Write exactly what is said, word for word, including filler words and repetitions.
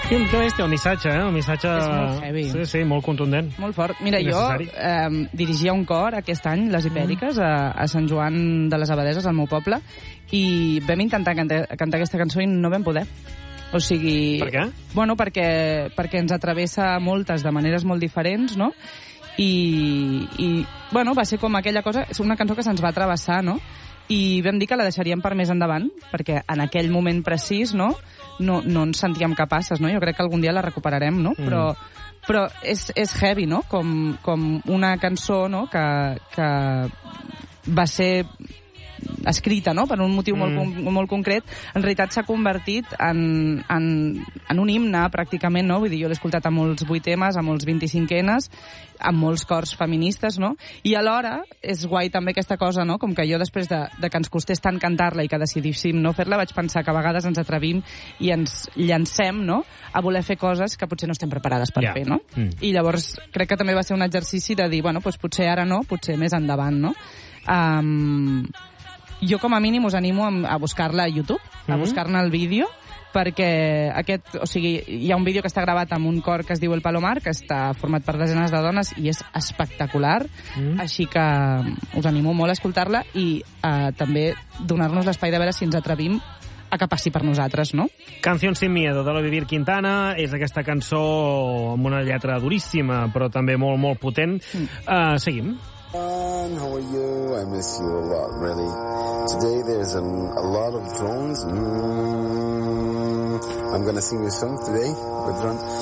I un té el missatge, eh? El missatge... És molt heavy. Sí, sí, molt contundent. Molt fort. Mira, I jo necessari. eh, dirigia un cor aquest any, les Ibèriques, a, a Sant Joan de les Abadeses, al meu poble, i vam intentar cantar, cantar aquesta cançó i no vam poder. O sigui... Per què? Bueno, perquè, perquè ens atravessa moltes de maneres molt diferents, no? I, i, bueno, va ser com aquella cosa... És una cançó que se'ns va travessar, no? I vam dir que la deixaríem per més endavant, perquè en aquell moment precís, no, no, no ens sentíem capaces, no? Jo crec que algun dia la recuperarem, no? Mm. Però, però és, és heavy, no? Com, com una cançó, no?, que, que va ser escrita, no?, per un motiu mm. molt, molt concret, en realitat s'ha convertit en, en, en un himne, pràcticament, no? Vull dir, jo l'he escoltat a molts vuitemes, a molts vint-i-cinquenes, amb molts cors feministes, no? I alhora és guai també aquesta cosa, no?, com que jo després de, de que ens costés tant cantar-la i que decidíssim no fer-la, vaig pensar que a vegades ens atrevim i ens llancem, no?, a voler fer coses que potser no estem preparades per yeah. fer, no? Mm. I llavors crec que també va ser un exercici de dir, bueno, doncs potser ara no, potser més endavant, no? Um, jo com a mínim us animo a buscar-la a YouTube, a buscar-ne el vídeo, perquè aquest, o sigui, hi ha un vídeo que està gravat amb un cor que es diu El Palomar, que està format per desenes de dones i és espectacular, mm. així que us animo molt a escoltar-la i uh, també donar-nos l'espai de veure si ens atrevim a que passi per nosaltres, no? Canción sin miedo, de l'Olivier Quintana, és aquesta cançó amb una lletra duríssima, però també molt, molt potent. Mm. Uh, seguim. How are you? I miss you a lot, really. Today there's a, a lot of drones. Mm, I'm gonna sing you a song today with drones.